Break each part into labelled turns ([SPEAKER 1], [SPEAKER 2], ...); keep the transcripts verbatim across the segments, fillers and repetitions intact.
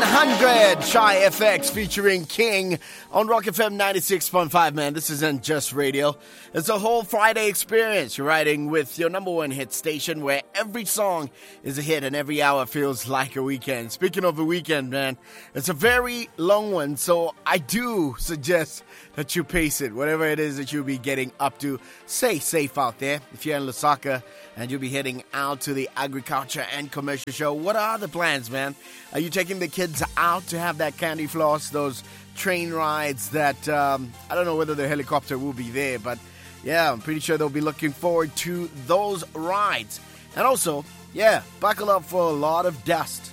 [SPEAKER 1] hundred, Shy F X featuring King on Rock F M ninety-six point five, man. This isn't just radio. It's a whole Friday experience. You're riding with your number one hit station where every song is a hit and every hour feels like a weekend. Speaking of a weekend, man, it's a very long one, so I do suggest that you pace it. Whatever it is that you'll be getting up to, stay safe out there. If you're in Lusaka and you'll be heading out to the agriculture and commercial show, what are the plans, man? Are you taking the kids out to have that candy floss, those train rides that, um, I don't know whether the helicopter will be there, but yeah, I'm pretty sure they'll be looking forward to those rides. And also, yeah, buckle up for a lot of dust.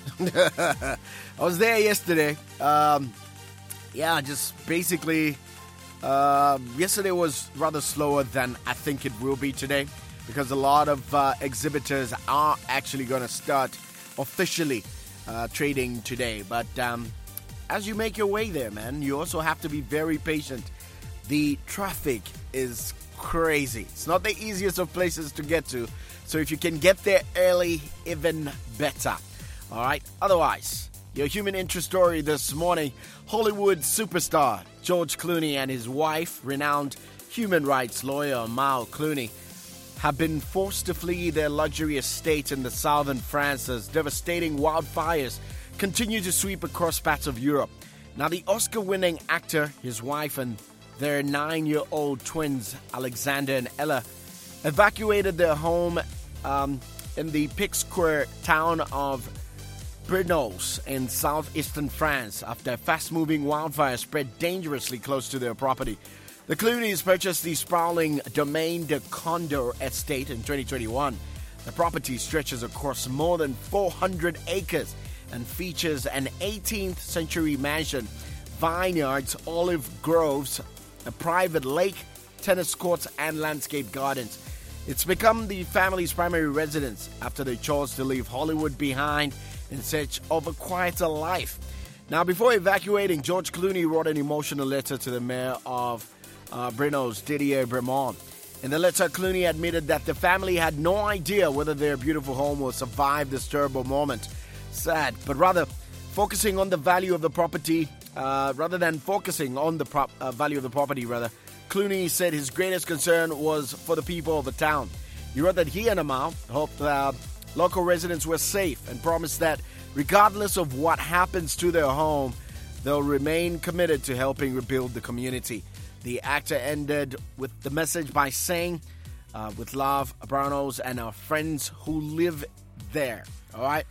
[SPEAKER 1] I was there yesterday. Um, yeah, just basically, uh, yesterday was rather slower than I think it will be today, because a lot of uh, exhibitors are actually going to start officially uh, trading today. But um, as you make your way there, man, you also have to be very patient. The traffic is crazy. It's not the easiest of places to get to. So if you can get there early, even better. All right. Otherwise, your human interest story this morning, Hollywood superstar George Clooney and his wife, renowned human rights lawyer Mal Clooney, have been forced to flee their luxury estate in the southern France as devastating wildfires continue to sweep across parts of Europe. Now, the Oscar-winning actor, his wife, and their nine-year-old twins, Alexander and Ella, evacuated their home um, in the Pixquer town of Brignoles in southeastern France after a fast-moving wildfire spread dangerously close to their property. The Clooneys purchased the sprawling Domaine de Condor estate in twenty twenty-one. The property stretches across more than four hundred acres and features an eighteenth century mansion, vineyards, olive groves, a private lake, tennis courts, and landscape gardens. It's become the family's primary residence after they chose to leave Hollywood behind in search of a quieter life. Now, before evacuating, George Clooney wrote an emotional letter to the mayor of uh, Brignoles, Didier Bremont. In the letter, Clooney admitted that the family had no idea whether their beautiful home will survive this terrible moment. Sad, but rather focusing on the value of the property, uh, rather than focusing on the prop, uh, value of the property, rather, Clooney said his greatest concern was for the people of the town. He wrote that he and Amal hoped uh, local residents were safe and promised that regardless of what happens to their home, they'll remain committed to helping rebuild the community. The actor ended with the message by saying, uh, with love, Brownos and our friends who live there. All right?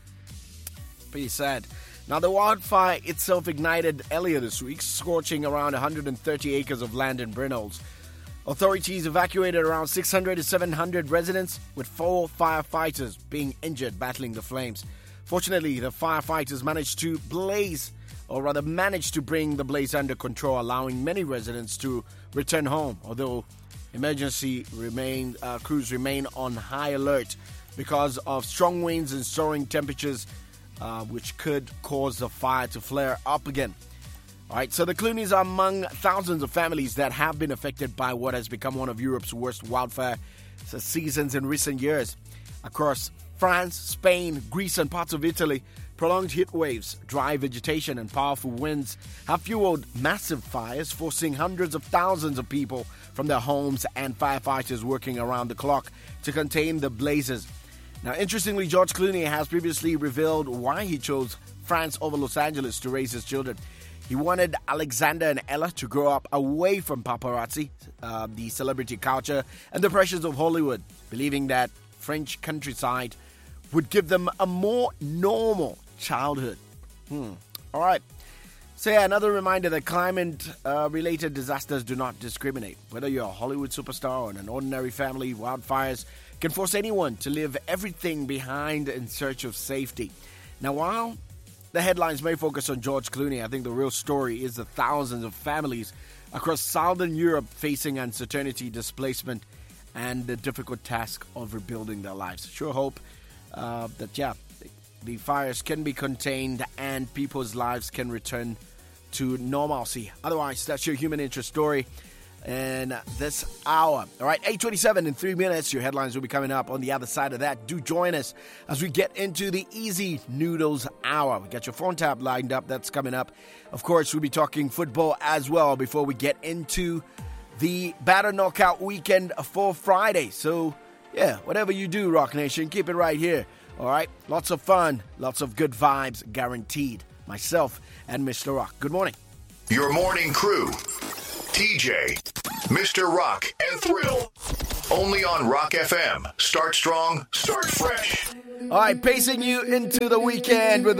[SPEAKER 1] Pretty sad. Now, the wildfire itself ignited earlier this week, scorching around one hundred thirty acres of land in Brignoles. Authorities evacuated around six hundred to seven hundred residents, with four firefighters being injured battling the flames. Fortunately, the firefighters managed to blaze, or rather managed to bring the blaze under control, allowing many residents to return home, although emergency remain, uh, crews remain on high alert because of strong winds and soaring temperatures, uh, which could cause the fire to flare up again. All right, so the Clooneys are among thousands of families that have been affected by what has become one of Europe's worst wildfire seasons in recent years. Across France, Spain, Greece, and parts of Italy, prolonged heat waves, dry vegetation, and powerful winds have fueled massive fires, forcing hundreds of thousands of people from their homes and firefighters working around the clock to contain the blazes. Now, interestingly, George Clooney has previously revealed why he chose France over Los Angeles to raise his children. He wanted Alexander and Ella to grow up away from paparazzi, uh, the celebrity culture, and the pressures of Hollywood, believing that French countryside would give them a more normal childhood. Hmm. All right. So yeah, another reminder that climate-related uh, disasters do not discriminate. Whether you're a Hollywood superstar or an ordinary family, wildfires can force anyone to leave everything behind in search of safety. Now, while the headlines may focus on George Clooney, I think the real story is the thousands of families across southern Europe facing uncertainty, displacement, and the difficult task of rebuilding their lives. Sure hope uh, that, yeah, the fires can be contained and people's lives can return to normalcy. Otherwise, that's your human interest story. in this hour. All right, eight twenty-seven in three minutes. Your headlines will be coming up on the other side of that. Do join us as we get into the Easy Noodles Hour. We got your phone tap lined up. That's coming up. Of course, we'll be talking football as well before we get into the Batter Knockout weekend for Friday. So, yeah, whatever you do, Rock Nation, keep it right here. All right, lots of fun, lots of good vibes guaranteed. Myself and Mister Rock. Good morning.
[SPEAKER 2] Your morning crew. T J, Mister Rock, and Thrill. Only on Rock F M. Start strong, start fresh.
[SPEAKER 1] All right, pacing you into the weekend with